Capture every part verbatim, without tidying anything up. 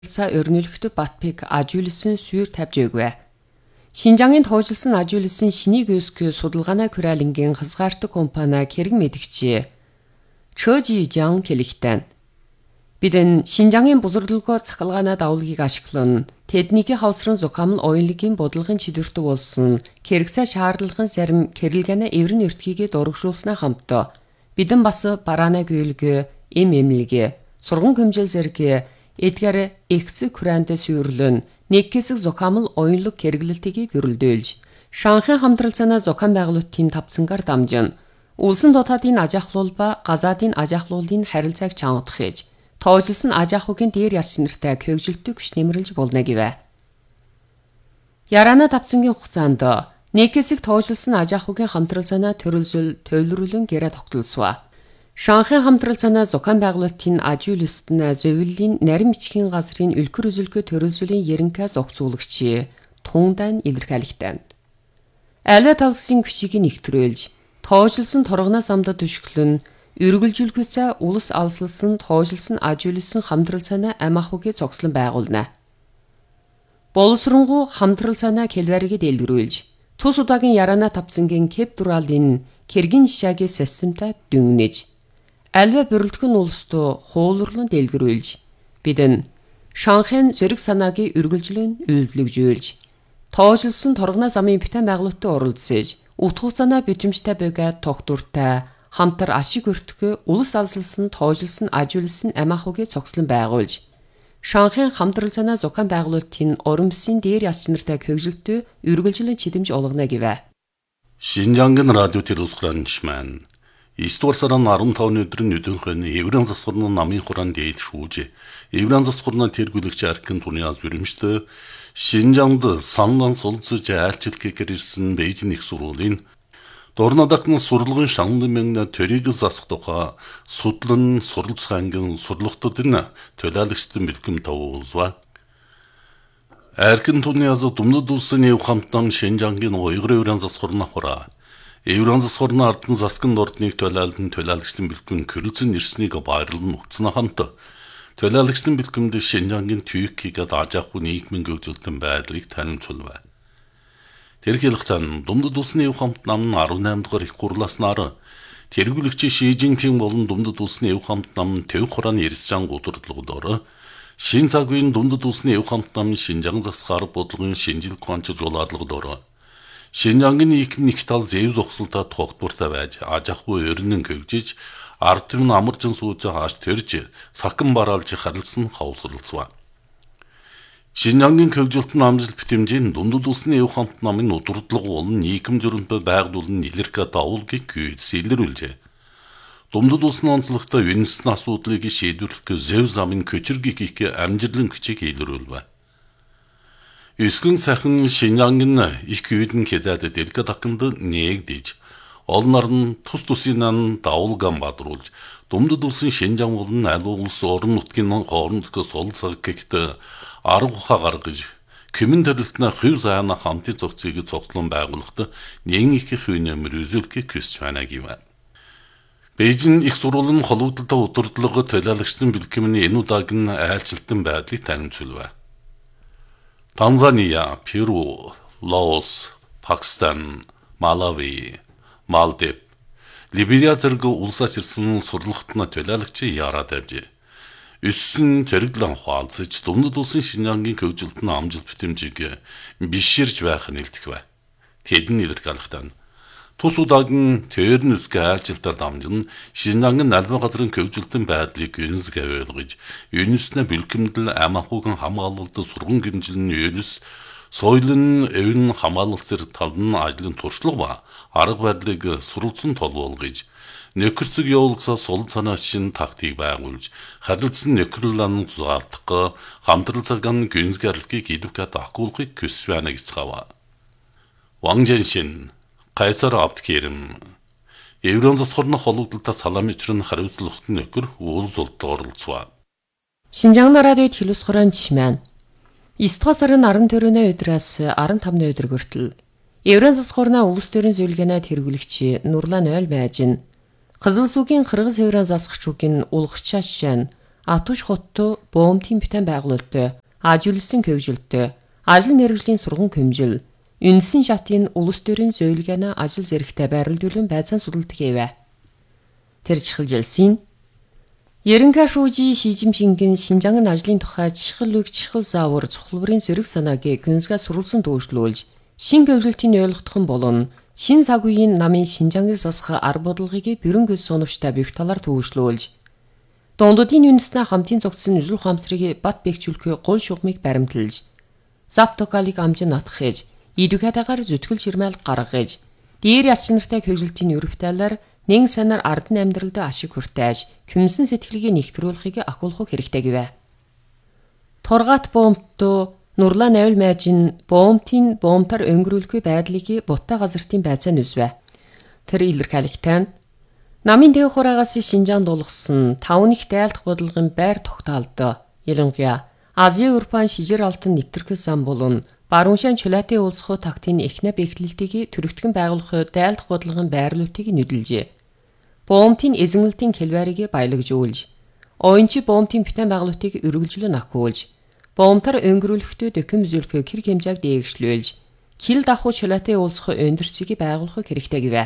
Са өрнөлөختө Батбек ажиулсан сүйр тавьж өгвэ. Шинжаангийн тоожлсон ажиулсан шинийг өсгөх судалгааны хүрээлэнгийн хязгаартаг компани хэрэг мэдгчээ. Чөжи Жан хэлэхтэн. Бидэн Шинжаангийн бузарлалгоо цахилгааны давлгийг ашиглан тэднийхээ хавсран зохиомл оюунлагын бодлогын чидвэртэг болсон хэрэгсээ шаардлагын зарим кэрэлгэний эврэн эртхийгээ дурагшуулснаа хамтаа бидэн бас барааны гүйлгэ, эм эмлэгэ, сурган хэмжээл зэрэг эдгээр экс күрэндэ сүйрлэн нэг хэсэг зохиомл оюунлаг хэрэглэлтийг бүрэлдэйлж Шанхай хамтрал санаа зохион байгуулалтын тавцангаар дамжин улсын дотоодын аж ахуйл ба газаадын аж ахуйлын харилцааг чангадах гэж тоожлсон аж ахуйн дээр яс чинэртэй хөгжилтөг хүч нэмэрлэж болно гэвэ. Ярана тавцангийн хугацаанд нэг хэсэг тоожлсон аж ахуйн хамтрал санаа төрөлжил төвлөрүүлэн гэрээ тогтолсоо. Шанхай хамтрал санаа зохион байгуулалтын ажиулстны зөвлөлийн нарийн бичгийн газрын үлгэр үзүүлэлтөө төрөлжлийн яринка зохицуулагч Тундан илэрхийлэгтэй. Альва талсын хүчийг нэгтрүүлж, тоожлсон торгоноос амдад түшгэлэн, эргэлжүүлэхээс улс алсалсан тоожлсон ажиулсан хамтрал санаа ам ахуйг зогслон байгуулна. Боловсронгуй хамтрал санаа хэлвэрийг дэлгэрүүлж, тус удаагийн Ярана тавцангийн Кеп дураалын кэргин жишаагийн системтэй дүнгнэж Альва бүрэлдэхүүн улсдоо хуулурлан дэлгэрүүлж бидэн Шанхайн зэрэг санаагийн үргэлжлэн үйлдвэрлэж тоожлсон торгоноос амын битэн байгуулалтад оролцож утгах санаа битэмжтэй бөгөөд тогтвортой хамтар ашиг өртгөө улс алсалсан тоожлсон ажиулсан ам ахуйг цогцлон байгуулж Шанхайн хамтрал санаа зохион байгуулалтын оромсын дээр яс чинэртэй хөгжилтөө үргэлжлэн чидэмж олгоно гэвэ. Шинжаангийн радио телевизран Истуар сарын арван тавны өдрийн өдөнхөн Евран засварны намын хураан дээл шүүж Евран засварны тэргүүлэгч аркин туны аз үрэмжтэй Шинжаанд санлан сулцж айлчлалыг ирсэн Бээжин их сургуулийн Дорнодакны сурлагын шанлын төрийг засах тухай судлан суралцгаангийн сурлахтуудын төлөөлөгчдөн бэлгэм тавуулзва. Аркин туны аз думнод улсын эв хамтан Шинжаангийн уйгыр Евран засварны хураа Евран засварны ардын засгын ордныг төлөөлөн төлөөлөгчдөн бэлгэн көрөлцөн ирснийг баярлан утсна хамт төлөөлөгчдөн бэлгэмд Шинжаангийн түйхийг аж ахуй нийгмийн хөгжүүлэлтэн байдлыг танимжуулва. Тэр хэлэхдээ думдод улсын эв хамт нам арван наймд дахь их хурлааснаар тэргүүлэгч Ши Жинпин болон думдод улсын эв хамт нам төв хурааны ирсэн гудурдлуудаар шин цагийн думдод улсын эв хамт нам Шинжаан засгаар бодлогын шинжилгээ хончиж улаадлагуудаар Шинжаангийн нийгэм нэг тал зэв зогсолтой тогтвортой байж аж ахуй өрнөн хөгжиж ард түмэн амарчин сууж хааш төрж сакан бараалж харилсан хавсралцва. Шинжаангийн хөгжилтөнд амжилт битэмжийн дундад улсын эв хамт намын удирдлага болон нийгэм зөрөнтэй байгуулан илэрхэ давуулгийг гүйцэлрүүлжээ. Дундад улсын онцлогтой үндэсний асуудлыг шийдвэрлэх зэв замын көчиргийг хийх амжилтын хүчийг илрүүлвэ. Эсгэн сайхан Шинжаангийн их үйдэн хязаад дэлгэ таканд нээгдэж олнор нь тус тусынан давуулган бадруулж думдад улсын Шинжаан болон аливаа улс орон нутгийн хоорондох солилцоог гэхдээ арга ухаа гаргаж Кэмэн төрлөختний хувь заяана хамтын зохицыг цогцлон байгуулахад нэгэн их хувийн үзүүлэлтийг хүсэж байна гэв. Бээжин их сургуулийн холбогдолтой удирдлага төлөөлөгчдөн бэлгэмний энэ удаагийн айлчлалтын байдлыг танимжуулва. Танзания, Перу, Лаос, Пакистан, Малави, Малдив, Либерия зэрэг улсаас ирсэн сурлагтны төлөөлөгч яраад авжээ. Өссөн төрөглөн хаалцаж дундад улсын Шинжаангийн хөгжилтөнд амжилт битэмжийг биширж байх нь илтгэв. Тэдний илэрхийлэлтэн тус удаагийн төрн үсгээ айлчлалтаар дамжин Шинжаангийн альва газрын хөгжилтөнд байдлыг үнсгээ ойлгож, үнэснээ бэлгэмдэл ам ахуйн хамгаалалт сурган гэмжилний өөс соёлын эвэн хамгаалалт зэрэг талын ажлын туршлага ба арга барилыг суралцсан тол болгож, нөхөрсөг явуулсаа сул санаа шин тактик байгуулж, харилцсан нөхрөл ан зугаалдах, хамтрал цагаан гүнзгий арилгыг идэвхтэй ахгуулахыг хүсэж байна гэж цаава. Ван Жэншин Кайсар Абдкерим Евран засварны холбогдолтой салам ичрэн хариуцлагын нөхөр уул зулд оролцов. Шинжаан радио телевизран чимэн Истуар сарын арван төрөний өдрөөс арван тавны өдөр хүртэл Евран засварны улс төрийн зөвлөгөөний тэргүүлэгч Нурлан Ойл Байжин Кызыл сүгийн Кыргыз Евран засагчуугийн улгачаашан Атуш хотто боомтын бүтээн байгуулалттай, ажуулсан көгжилттэй, ажил мэргэжлийн сургууль көмжил, үндсэн шатын улс төрийн зөвлөгөөний ажил зэрэгтэй байрлуулан байцаан судалдаг хэвэ. Тэр чихэлжилсэн. Ерөнхий шүүжи Шижинпингийн Шинжаангын ажлын тухай чихэл үг чихэл заавар цухалбарын зэрэг санааг гүнзгээ сурулсан дүүшлүүлж, шин көгжилтийн ойлгохтон болон шин цаг үеийн намын Шинжаангыг засах арга бодлогыг бүрэн гүйц соновчтой бүх талаар төвшлүүлж, дундуудын үндэснээ хамтын зогссон үзэл ухаамсрыг бат бэхжүүлэхээ гол шугамыг баримталж, зав токалыг амжин натхаж, идвэхэтагаар зүтгэл ширмэл гаргаж, дээр яс нартай көгжилтийн өрөвтөлөөр нэн санаар ардан амьдралд ашиг хүртэж, хүмсэн сэтгэлийг нэгтрүүлэхийг ахуулах хэрэгтэй гэвэ. Торгат боомтто Нурлан Авил майжин боомтын боомтар өнгөрүүлэхгүй байдлыг бутаа газартын байцаан үзвэ. Тэр илэрхийлэгтэн намын дэв хураагаас Шинжаанд дулгсан тавных дайлдах бодлогын байр тогтоолдоо. Ялангуяа Азийн Европын шижир алтан нэвтрэх сан болон барууншаан чулаатын уулзах тактийн эхнэ бэхлэлтийг төрөгтгөн байгуулах дайлдах бодлогын байрлуултыг нүдэлжээ. Боомтын эзэмлэлтийн хэлбэрийг баялагжуулж, оюунчи боомтын бүтээн байгуулалтыг өргөлжлөн ахиулж, боомтар өнгөрүүлэхдээ дөкөм зөвлөхөө хэрэг хэмжээг дээгшлүүлж, кил давхуу чулаатын уулзах өндөрцгийг байгуулах хэрэгтэй гэвэ.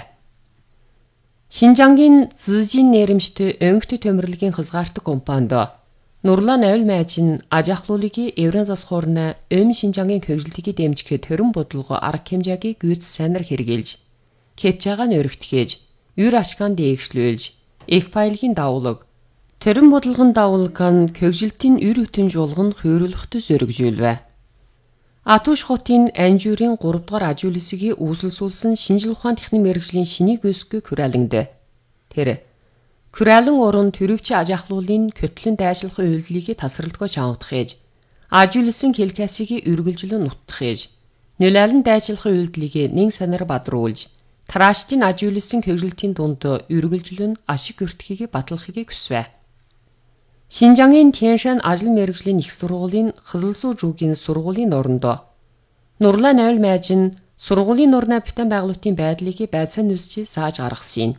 Шинжаангийн Зижин нэрэмжтэй өнгөт төмөрлөгийн хязгаартаг компанид Нурлан Авил майжин аж ахлуулыг Евран засхуурна өм Шинжаангийн көгжилтийг дэмжих төрөн бодлого арга хэмжээг гүйц сайнар хэрэгэлж, кепчаага нөрөгтгөөж, юр ашгаан дээгшлүүлж, их файлгийн давуулаг, төрөн бодлогын давуулган көгжилтийн үр өтөнж болгон хөөрлөхтө зөргижүүлвэ. Атуш хотын Анжурын гурав дахь ажуулсыг үүсэлсүүлсэн шинжил ухаан техник мэргэжлийн шинийг өсгөх хүрээлэнгдэ. Тэр Хүрээлэн уран төрөвч аж ахлуулын көтлөн дайшлах үйлдэлийг тасралтгүй чавдахэж, ажуулсан хэлкасыг үргэлжлэн нутгахэж, нөлөөлөн дайшлах үйлдэлийг нэн санаар бадруулж, тараашдын ажуулсан көгжилтийн дунд үргэлжлэн ашиг өртөхийг батлахыг хүсвэ. Шинжаангийн Тяншан ажил мэргэжлийн их сургуулийн Хызылсуу жуугийн сургуулийн орондоо Нурлан Авил майжин сургуулийн нурнаа бүтээн байгуулалтын байдлыг байцаан үсч зааж гаргасан.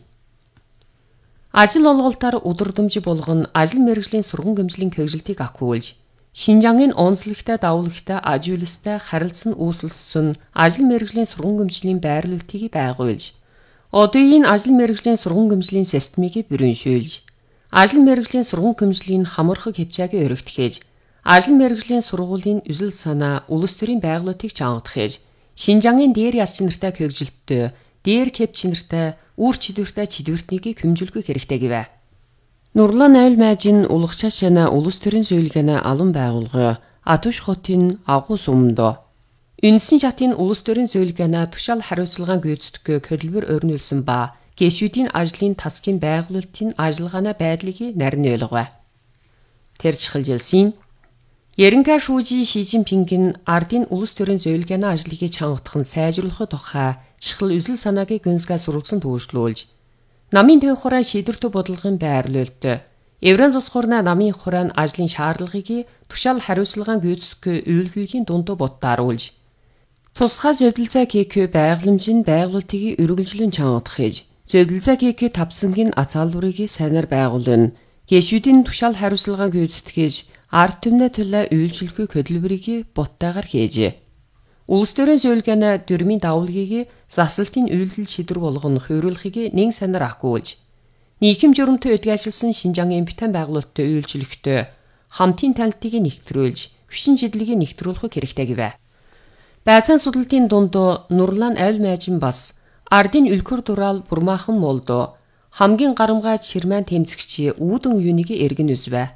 Ажил олголтоор удирдамж болгон ажил мэргэжлийн сургууль гэмжлийн көгжилтийг ахиулж, Шинжаангийн онцлогтой давуулагтай ажуулстай харилцан үүсэлсэн ажил мэргэжлийн сургууль гэмжлийн байрлуултыг байгуулж, одоогийн ажил мэргэжлийн сургууль гэмжлийн системийг бүрэншүүлж, ажил мэргэжлийн сургууль гэмжлийн хамархаг хэмжээг өргөтгөхөж, ажил мэргэжлийн сургуулийн үзэл санаа улс төрийн байгуулалтыг чангадахж, Шинжаангийн дээр яс чинартай көгжилттэй, дээр кеп чинартай үр чидвэртэй чидвэртнийг хэмжүүлэх хэрэгтэй гэвэ. Нурлан Авил майжин улгачаа шана улс төрийн зөвлөгөөний алан байгуулга Атуш хотын агуу сумдо үндсэн шатын улс төрийн зөвлөгөөний тушаал хариуцлагаан гүйцэтгэх хөдөлмөр өрнүүлсэн ба гишүүдийн ажлын тасгийн байгуулалтын ажиллагааны байдлыг нарийн ойлгов. Тэр чихэлжилсэн. Ерөнхий шүүжи Шижинпингийн ардын улс төрийн зөвлөгөөний ажлыг чангадах нь сайжруулах тухай чихэл үзэл санааг гүнзгээ сурулсан дүүшлүүлж, намын төв хураа шийдвэртэй бодлогын байрлуулалт, Евран засхуурна намын хураан ажлын шаардлагыг тушаал хариуцлагаан гүйцэтгэх үйлдэлгийн дунд бодтааруулж, тусгай зөвлөлцөө КК байгууламжийн байгуулалтыг үргэлжлэн чангадахж, зөвлөлцөө КК тавцангийн ацаалврыг сайнаар байгуулна, гишүүдийн тушаал хариуцлагаан гүйцэтгэж, ард түмнээ төлөө үйлчлэхүй хөдөлмөрийг буттайгаар хийжээ. Улс төрийн зөвлөгөөний дөрмийн давуулгийг засалтын үйлдэл шийдвэр болгоно хөрүүлэхийг нэн санаар ахиулж, нийгэм журамтай удгаашилсан Шинжаангийн бүтээн байгуулалттай үйлчлэхтэй хамтын танилтыг нэгтрүүлж, хүчин чиглэлийг нэгтрүүлэх хэрэгтэй гэвэ. Байцаан судалтын дунд Нурлан Авил майжин бас ардын үлгэр дураал бурмаахан молдо хамгийн гарамгай ширмэн тэмцэгч үүдэн үенийг эргэн үзвэ.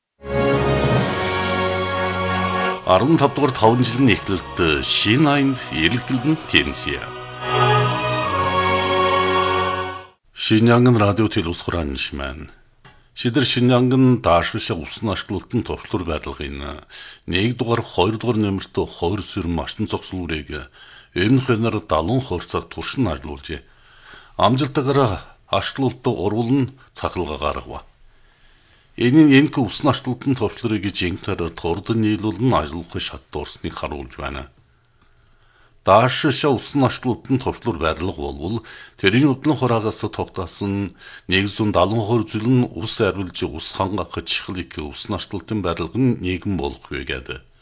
арван тав дугаар таван жилийн эхлэлд шинэ айн эрэлгэлэн тэмсье. Шинжаангын радио телевиз хурааншман. Шидэр Шинжаангын даашгшаа усан ашиглалтын товчлуур байрлалын нэг дугаар хоёр дугаар нэмэрт хоёр сүрэн машин цогцлуурыг өмнөх хөнөр далун хорцог туршин ажиллуулжээ. Амжилтаар ашиглалт урвал нь цахилга гаргав. Энэ энэк усан ашиглалтын товчлуурыг жинхэнээр тордон нийлүүлэн ажиллах шат дуурсныг харуулж байна. Даашша усан ашлуудын товчлуур байрлал болвол тэрийн өдлөн хураагаас тогтоосон нэг зуун дадлан хоёр зүйл нь ус арвилж ус хангах чихлик усан ашлуудын байрлал нь нийгэм болох вэ гэдэг.